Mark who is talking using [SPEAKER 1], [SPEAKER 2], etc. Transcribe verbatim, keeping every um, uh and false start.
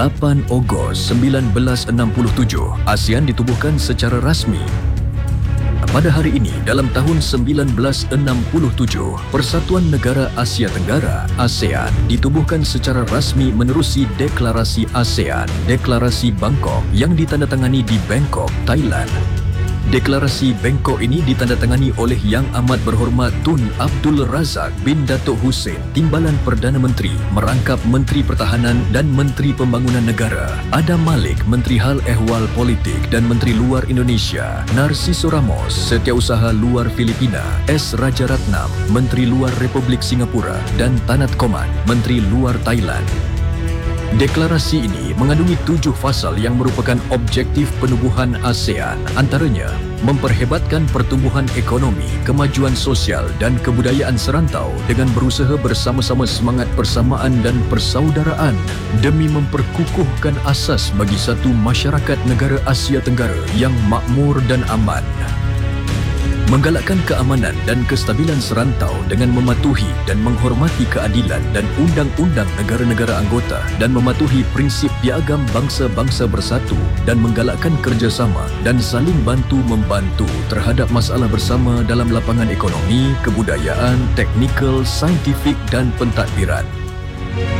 [SPEAKER 1] lapan Ogos sembilan belas enam puluh tujuh, ASEAN ditubuhkan secara rasmi. Pada hari ini, dalam tahun sembilan belas enam puluh tujuh, Persatuan Negara Asia Tenggara (ASEAN) ditubuhkan secara rasmi menerusi Deklarasi ASEAN, Deklarasi Bangkok yang ditandatangani di Bangkok, Thailand. Deklarasi Bangkok ini ditandatangani oleh Yang Amat Berhormat Tun Abdul Razak bin Datuk Hussein, Timbalan Perdana Menteri, merangkap Menteri Pertahanan dan Menteri Pembangunan Negara, Adam Malik, Menteri Hal Ehwal Politik dan Menteri Luar Indonesia, Narciso Ramos, Setiausaha Luar Filipina, S. Rajaratnam, Menteri Luar Republik Singapura dan Tanat Koman, Menteri Luar Thailand. Deklarasi ini mengandungi tujuh fasal yang merupakan objektif penubuhan ASEAN, antaranya memperhebatkan pertumbuhan ekonomi, kemajuan sosial dan kebudayaan serantau dengan berusaha bersama-sama semangat persamaan dan persaudaraan demi memperkukuhkan asas bagi satu masyarakat negara Asia Tenggara yang makmur dan aman. Menggalakkan keamanan dan kestabilan serantau dengan mematuhi dan menghormati keadilan dan undang-undang negara-negara anggota dan mematuhi prinsip piagam bangsa-bangsa bersatu dan menggalakkan kerjasama dan saling bantu-membantu terhadap masalah bersama dalam lapangan ekonomi, kebudayaan, teknikal, saintifik dan pentadbiran.